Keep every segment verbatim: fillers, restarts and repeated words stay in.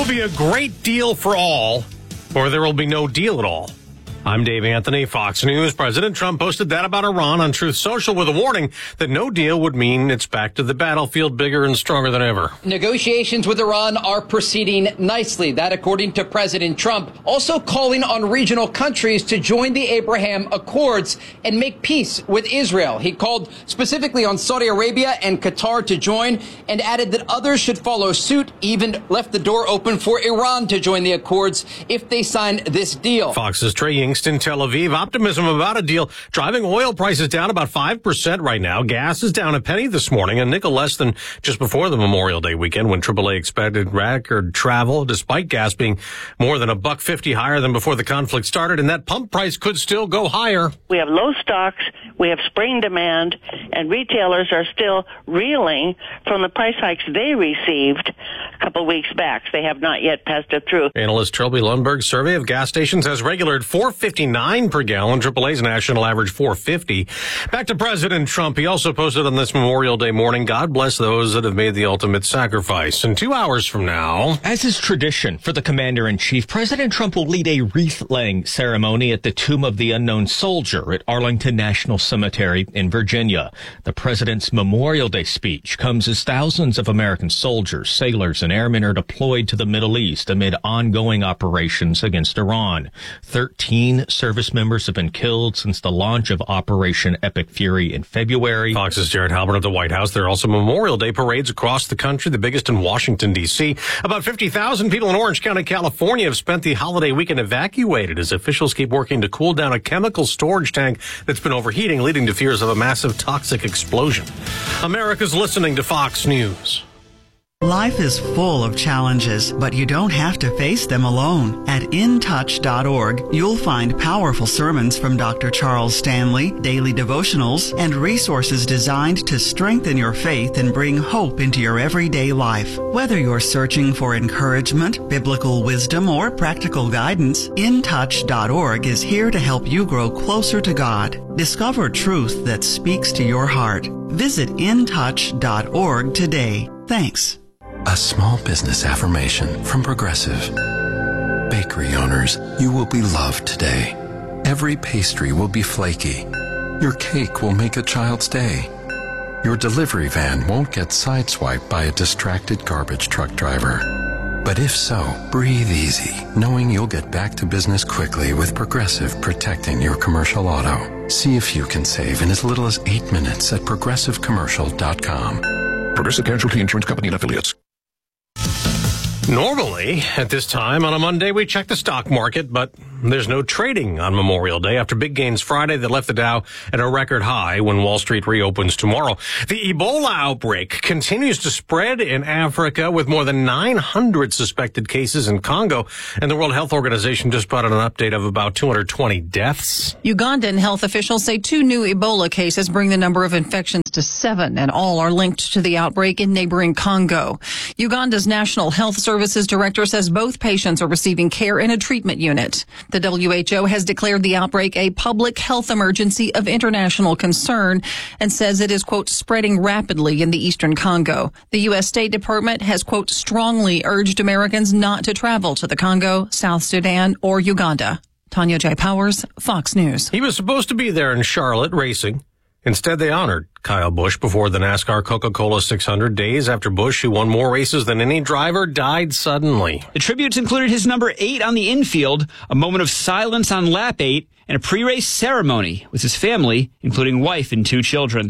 will be a great deal for all, or there will be no deal at all. I'm Dave Anthony, Fox News. President Trump posted that about Iran on Truth Social with a warning that no deal would mean it's back to the battlefield bigger and stronger than ever. Negotiations with Iran are proceeding nicely. That according to President Trump, also calling on regional countries to join the Abraham Accords and make peace with Israel. He called specifically on Saudi Arabia and Qatar to join and added that others should follow suit, even left the door open for Iran to join the Accords if they sign this deal. Fox's Trey Yingst in Tel Aviv. Optimism about a deal driving oil prices down about five percent right now. Gas is down a penny this morning, a nickel less than just before the Memorial Day weekend when triple A expected record travel, despite gas being more than a buck fifty higher than before the conflict started, and that pump price could still go higher. We have low stocks, we have spring demand, and retailers are still reeling from the price hikes they received a couple of weeks back. They have not yet passed it through. Analyst Trilby Lundberg's survey of gas stations has regulared four fifty-nine per gallon. triple A's national average four fifty. Back to President Trump. He also posted on this Memorial Day morning, God bless those that have made the ultimate sacrifice. And two hours from now, as is tradition for the commander-in-chief, President Trump will lead a wreath-laying ceremony at the Tomb of the Unknown Soldier at Arlington National Cemetery in Virginia. The president's Memorial Day speech comes as thousands of American soldiers, sailors, and airmen are deployed to the Middle East amid ongoing operations against Iran. Thirteen service members have been killed since the launch of Operation Epic Fury in February. Fox's Jared Halpern at the White House. There are also Memorial Day parades across the country, the biggest in Washington, D C About fifty thousand people in Orange County, California have spent the holiday weekend evacuated as officials keep working to cool down a chemical storage tank that's been overheating, leading to fears of a massive toxic explosion. America's listening to Fox News. Life is full of challenges, but you don't have to face them alone. At in touch dot org, you'll find powerful sermons from Doctor Charles Stanley, daily devotionals, and resources designed to strengthen your faith and bring hope into your everyday life. Whether you're searching for encouragement, biblical wisdom, or practical guidance, in touch dot org is here to help you grow closer to God. Discover truth that speaks to your heart. Visit in touch dot org today. Thanks. A small business affirmation from Progressive. Bakery owners, you will be loved today. Every pastry will be flaky. Your cake will make a child's day. Your delivery van won't get sideswiped by a distracted garbage truck driver. But if so, breathe easy, knowing you'll get back to business quickly with Progressive protecting your commercial auto. See if you can save in as little as eight minutes at progressive commercial dot com. Progressive Casualty Insurance Company and Affiliates. Normally, at this time on a Monday, we check the stock market, but there's no trading on Memorial Day after big gains Friday that left the Dow at a record high when Wall Street reopens tomorrow. The Ebola outbreak continues to spread in Africa with more than nine hundred suspected cases in Congo, and the World Health Organization just brought out an update of about two hundred twenty deaths. Ugandan health officials say two new Ebola cases bring the number of infections to seven, and all are linked to the outbreak in neighboring Congo. Uganda's National Health Services Director says both patients are receiving care in a treatment unit. The W H O has declared the outbreak a public health emergency of international concern and says it is, quote, spreading rapidly in the eastern Congo. The U S State Department has, quote, strongly urged Americans not to travel to the Congo, South Sudan, or Uganda. Tanya J. Powers, Fox News. He was supposed to be there in Charlotte racing. Instead, they honored Kyle Busch before the NASCAR Coca-Cola six hundred days after Busch, who won more races than any driver, died suddenly. The tributes included his number eight on the infield, a moment of silence on lap eight, and a pre-race ceremony with his family, including wife and two children.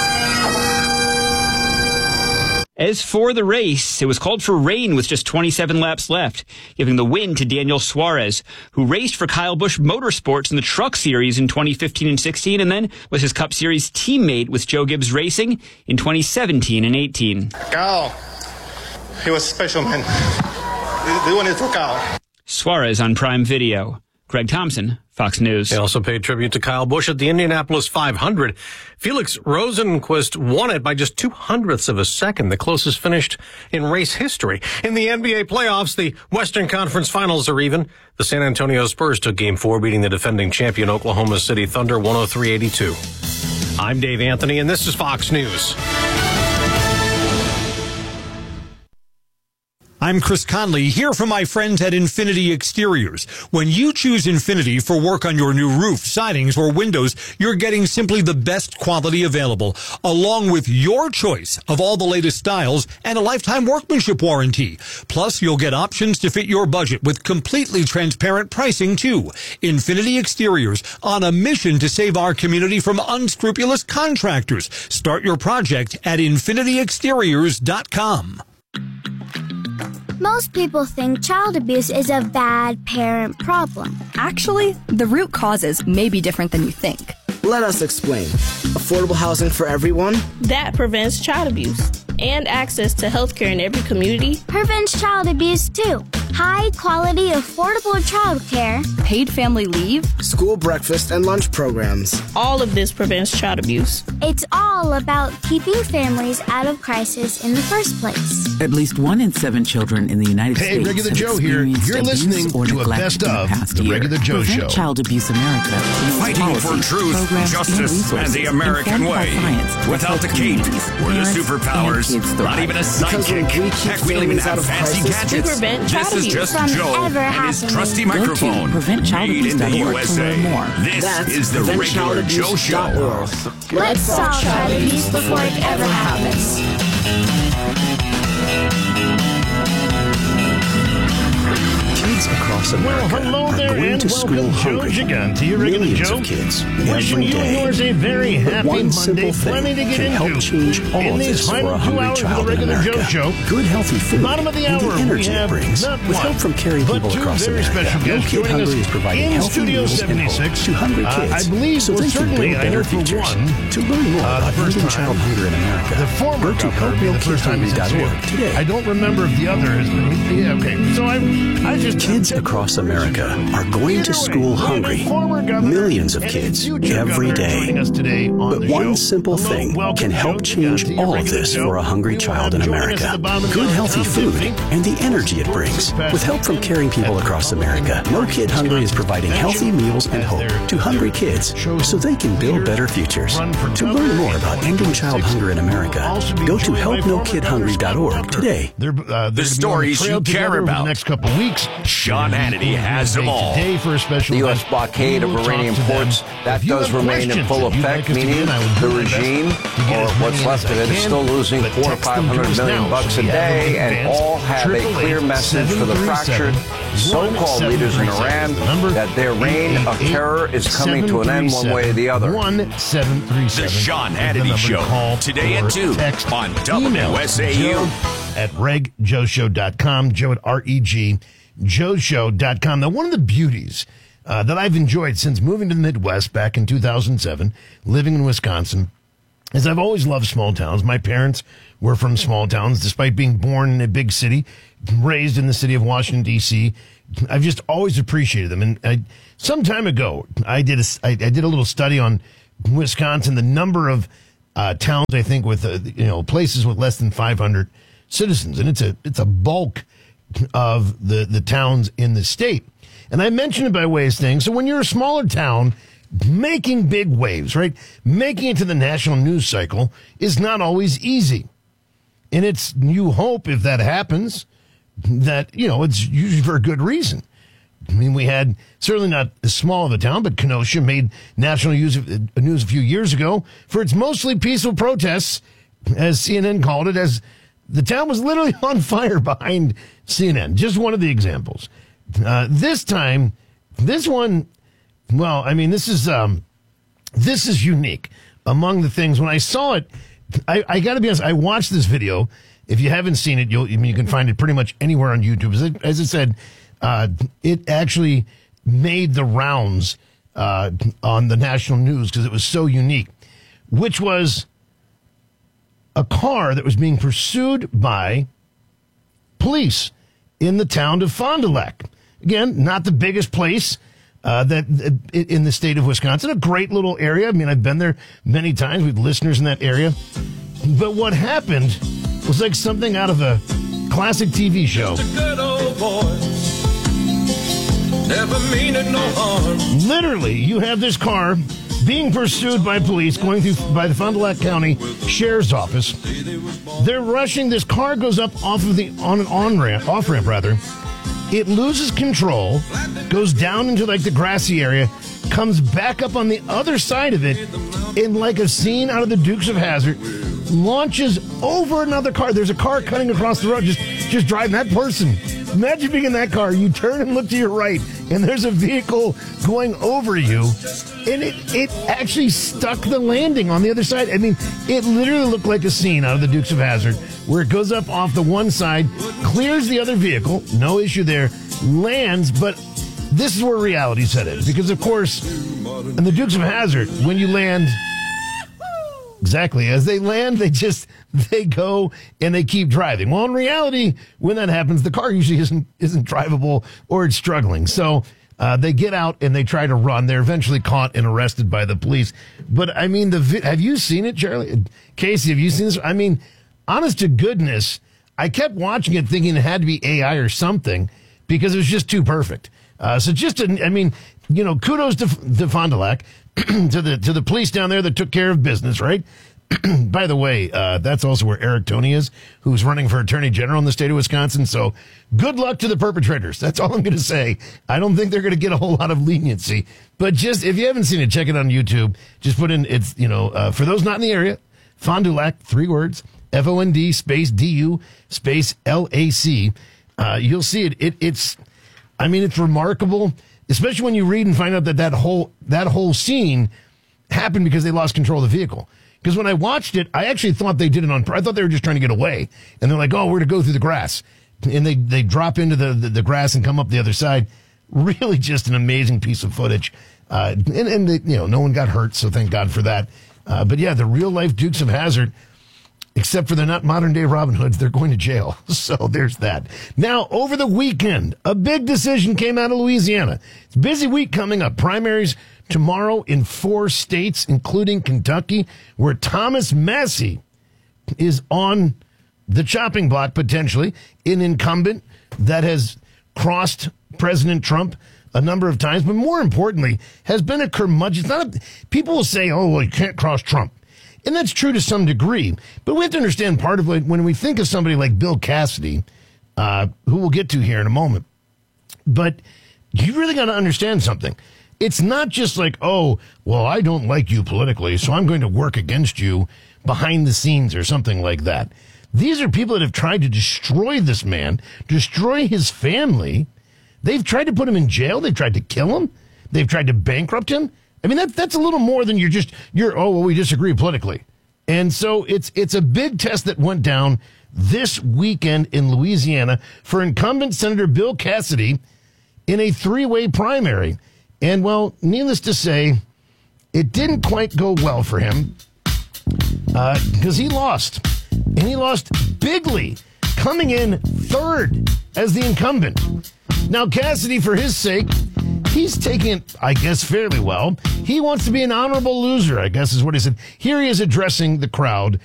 As for the race, it was called for rain with just twenty-seven laps left, giving the win to Daniel Suarez, who raced for Kyle Busch Motorsports in the Truck Series in twenty fifteen and sixteen, and then was his Cup Series teammate with Joe Gibbs Racing in twenty seventeen and eighteen. Kyle, he was special, man. They wanted for Kyle. Suarez on Prime Video. Greg Thompson, Fox News. They also paid tribute to Kyle Busch at the Indianapolis five hundred. Felix Rosenqvist won it by just two hundredths of a second, the closest finished in race history. In the N B A playoffs, the Western Conference Finals are even. The San Antonio Spurs took Game four, beating the defending champion Oklahoma City Thunder one oh three eighty-two. I'm Dave Anthony, and this is Fox News. I'm Chris Conley, here from my friends at Infinity Exteriors. When you choose Infinity for work on your new roof, sidings, or windows, you're getting simply the best quality available, along with your choice of all the latest styles and a lifetime workmanship warranty. Plus, you'll get options to fit your budget with completely transparent pricing, too. Infinity Exteriors, on a mission to save our community from unscrupulous contractors. Start your project at infinity exteriors dot com. Most people think child abuse is a bad parent problem. Actually, the root causes may be different than you think. Let us explain. Affordable housing for everyone? That prevents child abuse. And access to health care in every community prevents child abuse too. High quality, affordable child care, paid family leave, school breakfast and lunch programs. All of this prevents child abuse. It's all about keeping families out of crisis in the first place. At least one in seven children in the United hey, States. Hey, Regular Joe here. You're listening to a best of the year. Regular Joe Prevent Show. Child Abuse America. Fighting policies, for truth, justice, and, and the American way. Without the cape or the superpowers, not even a sidekick. Heck, we don't even have fancy gadgets. This is just Joe and his trusty microphone. Made in the U S A. This That's is the Regular Joe Show. Let's solve child abuse before it ever happens. Kids across America well, hello there, are going and to school welcome hungry. Joe again to your Regular Millions Joe. Of kids Wishing every you and day. yours a very happy One Monday. simple thing Plenty to get can into. help change all in of these this for final a two hungry hours of the child in Regular America. Joe Show. Good healthy food Bottom of the hour, and the energy we have it brings. not With one, help from caring but people two across very America, special No guests Kid joining Hungry us is providing in healthy Studio meals and hope seventy-six. to hungry Uh, kids I believe so we're they can certainly, build I know better for futures. one, To learn more uh, about the first ending time, child hunger in America, the former go to help governor, no the kid first time hungry dot org he's today. I don't remember if the other has been. Yeah, okay. So I, I just Kids across America are going to school hungry. Millions of kids every day. But one simple thing can help change all of this for a hungry child in America. Good healthy food and the energy it brings. With help from caring people across America, No Kid Hungry is providing healthy meals and hope to hungry kids so they can build better futures. To learn more about ending child hunger in America, go to help no kid hungry dot org today. The stories you care about. Next couple weeks, Sean Hannity has them all. Today for a special the U S blockade of Iranian ports, that does remain in full effect, meaning the regime, or what's left of it, is still losing four to five hundred million bucks a day, and all have a clear message for the fractured so-called leaders in Iran that their reign of terror is coming to an end one way or the other. The Sean Hannity Show, today at two on W S A U. At reg joe show dot com, Joe at R E G, joe show dot com. Now, one of the beauties uh, that I've enjoyed since moving to the Midwest back in two thousand seven, living in Wisconsin, is I've always loved small towns. My parents were from small towns, despite being born in a big city, raised in the city of Washington, D C I've just always appreciated them. And I, some time ago, I did a, I, I did a little study on Wisconsin, the number of uh, towns, I think, with, uh, you know, places with less than five hundred citizens. And it's a, it's a bulk of the, the towns in the state. And I mentioned it by way of saying, so when you're a smaller town, making big waves, right? Making it to the national news cycle is not always easy. And it's, you hope if that happens, that, you know, it's usually for a good reason. I mean, we had certainly not as small of a town, but Kenosha made national news, news a few years ago for its mostly peaceful protests, as C N N called it, as the town was literally on fire behind C N N. Just one of the examples. Uh, this time, this one, well, I mean, this is um, this is unique. Among the things, when I saw it, I, I got to be honest, I watched this video. If you haven't seen it, you'll, I mean, you can find it pretty much anywhere on YouTube. As I, as I said, uh, it actually made the rounds uh, on the national news because it was so unique, which was a car that was being pursued by police in the town of Fond du Lac. Again, not the biggest place uh, that uh, in the state of Wisconsin. A great little area. I mean, I've been there many times with listeners in that area. But what happened was like something out of a classic T V show. Just a good old boy. Never meaning no harm. Literally, you have this car being pursued by police going through by the Fond du Lac County Sheriff's Office. They're rushing. This car goes up off of the on an on ramp, off ramp rather. It loses control, goes down into like the grassy area, comes back up on the other side of it, in like a scene out of the Dukes of Hazzard, launches over another car. There's a car cutting across the road, just just driving that person. Imagine being in that car. You turn and look to your right, and there's a vehicle going over you, and it, it actually stuck the landing on the other side. I mean, it literally looked like a scene out of the Dukes of Hazzard, where it goes up off the one side, clears the other vehicle, no issue there, lands, but this is where reality set in. Because, of course, in the Dukes of Hazzard, when you land... Exactly. As they land, they just, they go and they keep driving. Well, in reality, when that happens, the car usually isn't, isn't drivable or it's struggling. So uh, they get out and they try to run. They're eventually caught and arrested by the police. But I mean, the vi- have you seen it, Charlie? Casey, have you seen this? I mean, honest to goodness, I kept watching it thinking it had to be A I or something because it was just too perfect. Uh, so just, a, I mean, you know, kudos to, to Fond du Lac. to the to the police down there that took care of business, right? By the way, uh, that's also where Eric Toney is, who's running for Attorney General in the state of Wisconsin. So good luck to the perpetrators. That's all I'm going to say. I don't think they're going to get a whole lot of leniency. But just, if you haven't seen it, check it on YouTube. Just put in, it's, you know, uh, for those not in the area, Fond du Lac, three words, F O N D space D U space L A C. Uh, you'll see it. it. It's, I mean, it's remarkable. Especially when you read and find out that that whole that whole scene happened because they lost control of the vehicle. Because when I watched it, I actually thought they did it on. I thought they were just trying to get away, and they're like, "Oh, we're to go through the grass," and they they drop into the, the, the grass and come up the other side. Really, just an amazing piece of footage. Uh, and and they, you know, no one got hurt, so thank God for that. Uh, but yeah, the real life Dukes of Hazzard. Except for they're not modern-day Robin Hoods. They're going to jail. So there's that. Now, over the weekend, a big decision came out of Louisiana. It's a busy week coming up. Primaries tomorrow in four states, including Kentucky, where Thomas Massie is on the chopping block, potentially, an incumbent that has crossed President Trump a number of times, but more importantly, has been a curmudgeon. It's not a, people will say, oh, well, you can't cross Trump. And that's true to some degree. But we have to understand part of it when we think of somebody like Bill Cassidy, uh, who we'll get to here in a moment. But you really got to understand something. It's not just like, oh, well, I don't like you politically, so I'm going to work against you behind the scenes or something like that. These are people that have tried to destroy this man, destroy his family. They've tried to put him in jail. They've tried to kill him. They've tried to bankrupt him. I mean, that, that's a little more than you're just, you're, oh, well, we disagree politically. And so it's it's a big test that went down this weekend in Louisiana for incumbent Senator Bill Cassidy in a three-way primary. And, well, needless to say, it didn't quite go well for him because uh, he lost. And he lost bigly, coming in third as the incumbent. Now, Cassidy, for his sake, he's taking it, I guess, fairly well. He wants to be an honorable loser, I guess is what he said. Here he is addressing the crowd